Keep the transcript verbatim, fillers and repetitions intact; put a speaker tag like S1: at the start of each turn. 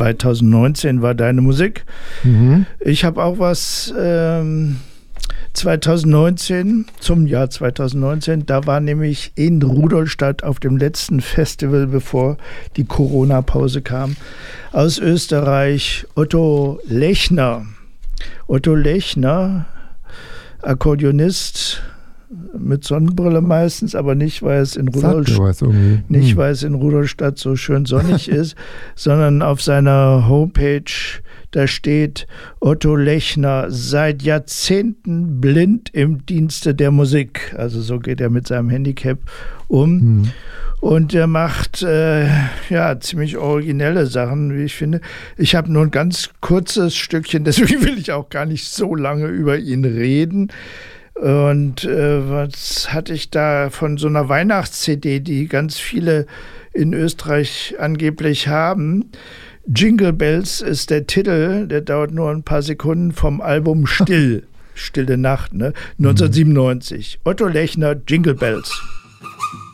S1: zweitausendneunzehn war deine Musik.
S2: Mhm.
S1: Ich habe auch was ähm, zweitausendneunzehn, zum Jahr zweitausendneunzehn, da war nämlich in Rudolstadt auf dem letzten Festival, bevor die Corona-Pause kam, aus Österreich Otto Lechner. Otto Lechner, Akkordeonist, mit Sonnenbrille meistens, aber nicht, weil es in Rudolstadt, nicht,
S2: hm.
S1: weil es in Rudolstadt so schön sonnig ist, sondern auf seiner Homepage, da steht Otto Lechner, seit Jahrzehnten blind im Dienste der Musik. Also so geht er mit seinem Handicap um. Hm. Und er macht äh, ja ziemlich originelle Sachen, wie ich finde. Ich habe nur ein ganz kurzes Stückchen, deswegen will ich auch gar nicht so lange über ihn reden. Und äh, was hatte ich da von so einer Weihnachts-C D, die ganz viele in Österreich angeblich haben. Jingle Bells ist der Titel, der dauert nur ein paar Sekunden, vom Album Still, Stille Nacht, ne? neunzehnhundertsiebenundneunzig. Otto Lechner, Jingle Bells.